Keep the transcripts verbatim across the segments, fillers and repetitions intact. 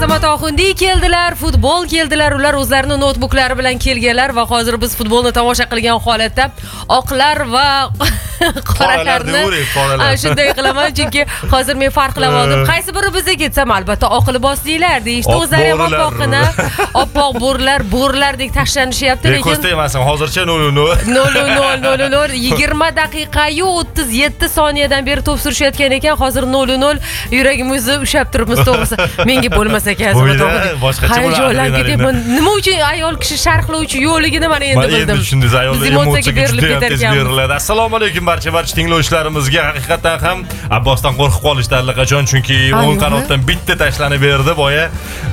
Azamat Oxundiy keldilar, futbol keldilar, ular o'zlarini notbuklari bilan kelganlar va hozir biz futbolni tomosha qilgan holatda oqlar va qoralarni shunday qilaman, chunki hozir men farqlab oldim. Qaysi biri bizga ketsam albatta oq liboslilar deyishdi, o'zlari ham oppoqina, oppoq bo'rlar, bo'rlardek tashlanishyapti, lekin ko'z tegmasin, hozircha nol nol nol nol nol nol yigirma daqiqa-yu o'ttiz yetti soniyadan beri to'p surishayotgan ekan, hozir nol nol yuragimizni ushab turibmiz, to'g'risi. Menga bo'lmasa ekan, boshqacha bo'lardi. Nima uchun ayol kishi sharhlovchi yo'qligini mana endi bildim. Endi tushundingiz, ayollar emotsiyaga juda ham tez beriladi. Assalomu alaykum barcha barcha tinglovchilarimizga. Haqiqatan ham Abbosdan qo'rqib qolishdi allaqachon, chunki o'ng qanotdan bitta tashlanib berdi boya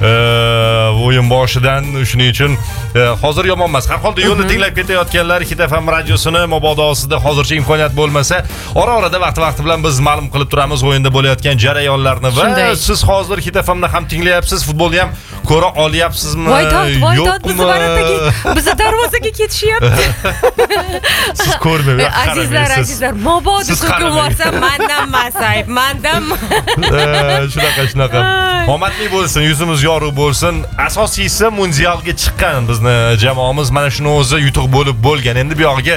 o'yin boshidan. Shuning uchun hozir yomon emas. Har holda yo'lni tinglab ketayotganlar Hit F M radiosini mabodosida hozircha imkoniyat bo'lmasa, ora-orada vaqti-vaqti bilan biz ma'lum qilib turamiz o'yinda bo'layotgan jarayonlarni va siz hozir Hit F M ni ham tinglayapsiz, futbolni ham ko'ra olyapsizmi? Voytot, voytot, bizni baratdagi, bizni darvozaga ketishyapti. Siz ko'rmaysiz. Azizlar, azizlar, mabodo ko'rib borsam, mendan masayib, mendan. Shunaqa, shunaqa. Omadli bo'lsin, yuzimiz yorug' bo'lsin. Asosiysi mundialga chiqqan bizni jamoamiz, mana shuni o'zi yutuq bo'lib bo'lgan. Endi bu yoqga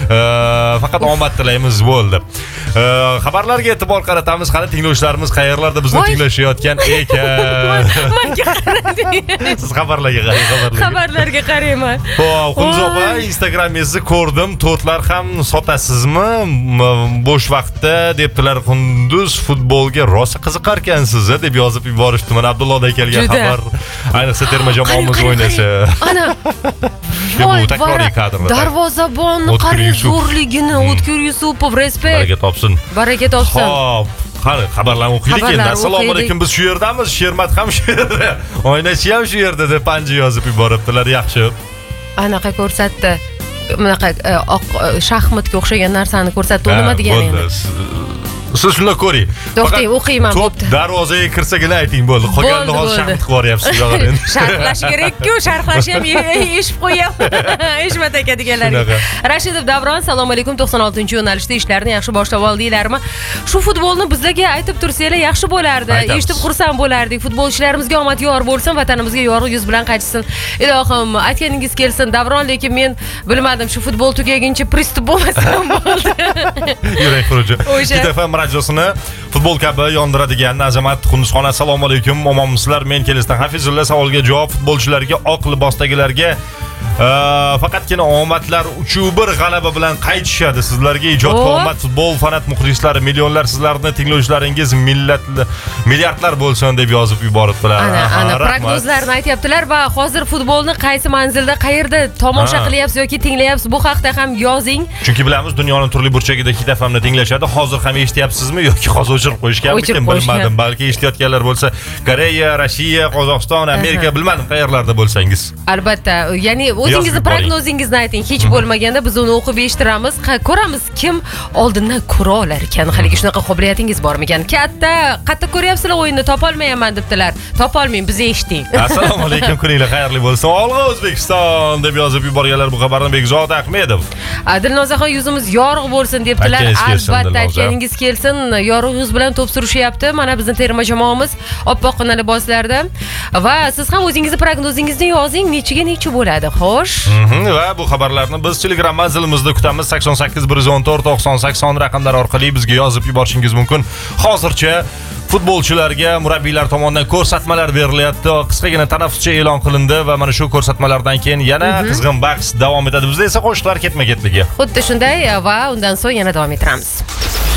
faqat omad tilaymiz bo'ldi. Xabarlarga e'tibor qaratamiz. Qani tinglovchilarimiz qayerlarda bizni tinglashayotgan ekan? Menga qarang. Siz xabarlarga qarang, xabarlarga. Xabarlarga qarayman. Xo'p, Qunduz opa, Instagramingizni ko'rdim. To'tlar ham sotasizmi? Bo'sh vaqtda debdilar, Qunduz futbolga rosa qiziqar ekansiz deb yozib yuborishdi. Mana Abdullohdan kelgan xabar. Ayniqsa terma jamoamiz o'ynasa. Ana. Voy, takroriy kadrlar. Darvozabonni qarang, zo'rligini, O'tkir Yusupov, respekt. Baraka topsin. Baraka topsin. Xo'p, qani xabarlarni o'qiylik endi. Assalomu alaykum, biz shu yerdamiz. Shermat ham shu yerda. O'ynachi ham shu yerda deb panji yozib yuboribdilar. Yaxshi. Anaqa ko'rsatdi. Bunaqa oq shaxmatga o'xshagan narsani ko'rsatdi. U nima degani endi? Siz shuni ko'ring. To'xtang, o'qiyman bo'pti. Darvozaga kirsagina ayting bo'ldi. Qolganini hozir shaxmat qilib yuboryapsiz yo'g'ar endi. Sharhlash kerak-ku, sharhlash ham eshib qo'yapman. Eshmat aka deganlarga. Rashidov Davron, assalomu alaykum. to'qson oltinchi yo'nalishda ishlarni yaxshi boshlab oldinglarmi? Shu futbolni bizlarga aytib tursanglar yaxshi bo'lardi. Eshitib xursand bo'lardik. Futbolchilarimizga omad yor bo'lsin, vatanimizga yorug' yuz bilan qaytsin. Ilohim, aytganingiz kelsin Davron, lekin men bilmadim, shu futbol tugaguncha pristup bo'lmasam bo'ldi. Yurak xuruji. Hit F M radiosini futbol kabi yondiradigan Azamat Qunduzxon, assalomu alaykum. Omonmisizlar? Men Kelisdan Hafizulla. Savolga javob: futbolchilarga, oq libosdagilarga faqatgina omadlar uchuv bir g'alaba bilan qaytishadi. Sizlarga ijodga omad, futbol fanat muxlislari, millionlar sizlarni tinglovchilaringiz millat milliardlar bo'lsin deb yozib yuboribdilar. Ana, ana prognozlarni aytibdilar va hozir futbolni qaysi manzilda, qayerda tomosha qilyapsiz yoki tinglayapsiz, bu haqda ham yozing. Chunki bilamiz, dunyoning turli burchagida Hit F M ni tinglashadi. Hozir ham eshityapsizmi yoki hozir o'chirib qo'yishganmikin bilmadim. Balki eshitayotganlar bo'lsa, Koreya, Rossiya, Qozog'iston, Amerika, bilmadim qayerlarda bo'lsangiz. Albatta, ya'ni o'zingizni prognozingizni ayting. Hech bo'lmaganda biz uni o'qib eshittiramiz. Ko'ramiz kim oldindan ko'ra olar ekan. Haligi shunaqa qobiliyatingiz bormi ekan? Katta, qatta ko'ryapsizlar o'yinni, topolmayman debdilar. Topolmang, bizni eshiting. Assalomu alaykum, kuninglar xayrli bo'lsin. Olg'a O'zbekiston deb yozib yuborganlar bu xabarni Bekzod Ahmedov. Dilnozaxon, yuzimiz yorug' bo'lsin debdilar. Albatta, aytganingiz kelsin. Yorug' yuz bilan to'p surishyapti. Mana bizning terma jamoamiz oppoqqina liboslarda. Va siz ham o'zingizni prognozingizni yozing, nechiga necha bo'ladi. Xo'sh. Va bu xabarlarni biz Telegram manzilimizda kutamiz. sakson sakkiz bir yuz o'n to'rt to'qson sakson raqamlari orqali bizga yozib yuborishingiz mumkin. Hozircha futbolchilarga murabbiylar tomonidan ko'rsatmalar berilyapti. Qisqagina tanaffuscha e'lon qilindi va mana shu ko'rsatmalardan keyin yana qizg'in bahs davom etadi. Bizda esa qo'shiqlar ketma-ketligi. Xuddi shunday va undan so'ng yana davom etamiz.